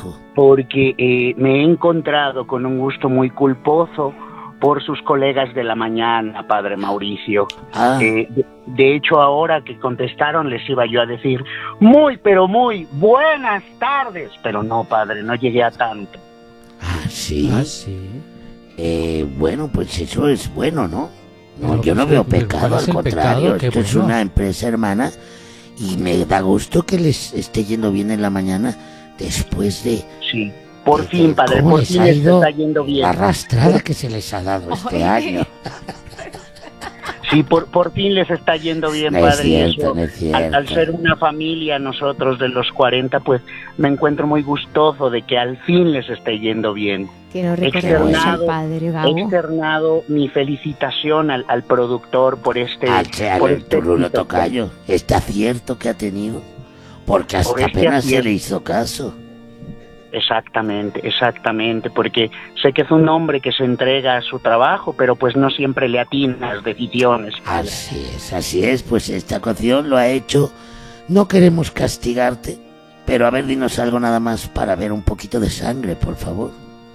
hijo? Porque me he encontrado con un gusto muy culposo por sus colegas de la mañana, padre Mauricio. De hecho, ahora que contestaron, les iba yo a decir, pero muy buenas tardes. Pero no, padre, no llegué a tanto. ¿Sí? Sí. Bueno, pues eso es bueno, ¿no? No, Pero yo no veo pecado, al contrario. Esto es una empresa hermana y me da gusto que les esté yendo bien en la mañana después de... Sí, por fin, padre, ¿cómo por les fin ha les ido está yendo bien. la arrastrada que se les ha dado este año? Sí, por fin les está yendo bien, No padre. es cierto, Eso, no es cierto. Al ser una familia, nosotros de los 40, pues me encuentro muy gustoso de que al fin les esté yendo bien. Que no recordemos al padre Gabo. He externado mi felicitación al productor por este... tu Rulo Tocayo, ¿está cierto que ha tenido? Porque hasta apenas se le hizo caso. Exactamente, porque sé que es un hombre que se entrega a su trabajo, pero pues no siempre le atina las decisiones. Así es, pues esta ocasión lo ha hecho. No queremos castigarte, pero a ver, dinos algo nada más para ver un poquito de sangre, por favor.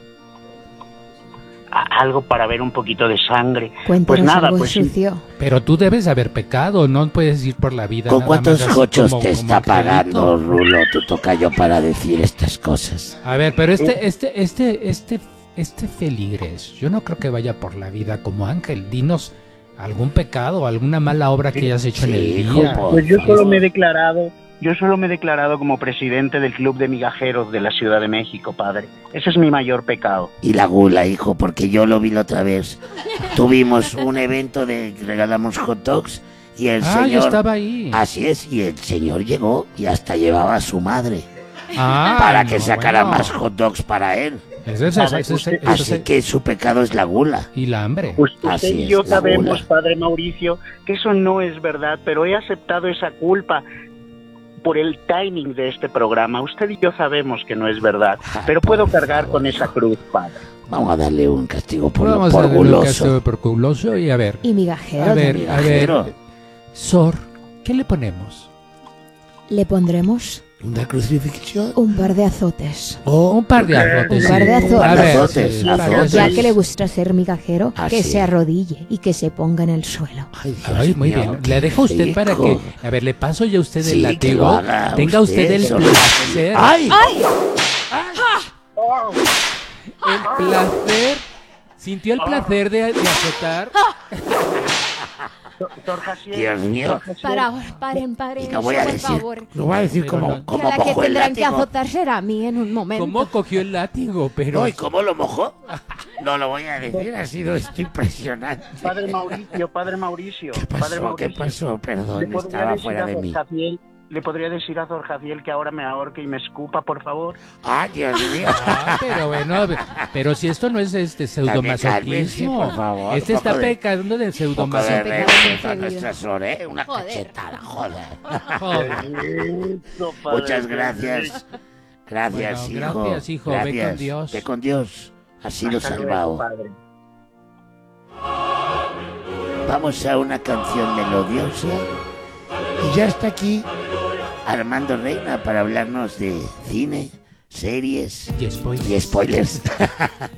Algo para ver un poquito de sangre. Cuéntanos pues nada, algo pues sucio. Pero tú debes haber pecado, no puedes ir por la vida. ¿Con cuántos cochos te está pagando, angelito? Rulo, tu tocayo, para decir estas cosas? A ver, pero este feligres, yo no creo que vaya por la vida como ángel. Dinos algún pecado, alguna mala obra que hayas hecho en el día. Pues yo solo me he declarado como presidente del Club de Migajeros de la Ciudad de México, padre. Ese es mi mayor pecado. Y la gula, hijo, porque yo lo vi la otra vez. Tuvimos un evento de regalamos hot dogs y el señor... yo estaba ahí. Así es, y el señor llegó y hasta llevaba a su madre para que sacara más hot dogs para él. Así que su pecado es la gula. Y la hambre. Usted y yo sabemos, padre Mauricio, que eso no es verdad, pero he aceptado esa culpa por el timing de este programa. Usted y yo sabemos que no es verdad, pero puedo cargar con esa cruz, padre. Vamos a darle un castigo por guloso. Un castigo por guloso y a ver. Y migajero. A ver. Sor, ¿qué le ponemos? Le pondremos... ¿Una crucifixión? Un par de azotes. Un par de azotes. Un par de azotes. Azotes. Ya que le gusta ser migajero, que sí. se arrodille y que se ponga en el suelo. Ay, muy bien. Le dejo a usted rico. para que... A ver, le paso yo a usted el látigo. Que lo haga Tenga usted el placer. ¡Ay! El placer. ¿Sintió el placer de azotar? Dios mío. Paren. No voy a por decir, favor. lo voy a decir como Que la que mojó el tendrán que látigo. azotar será a mí en un momento. ¿Cómo cogió el látigo? Pero... No, ¿y cómo lo mojó? No lo voy a decir, ha sido esto impresionante. Padre Mauricio. ¿Qué pasó? Perdón, estaba fuera de mí. ¿Le podría decir a Sor Javier que ahora me ahorque y me escupa, por favor? ¡Ay, Dios mío! Pero bueno, pero si esto no es pseudomasoquismo, por favor, este está pecando de pseudomasoquismo. A nuestra Sor, una cachetada, joder. Muchas gracias. Gracias, bueno, hijo. Gracias, hijo. Gracias. Ve con Dios. Ve con Dios. Ha sido salvado. Padre. Vamos a una canción melodiosa. Y ya está aquí Armando Reina para hablarnos de cine, series y spoilers. Y spoilers.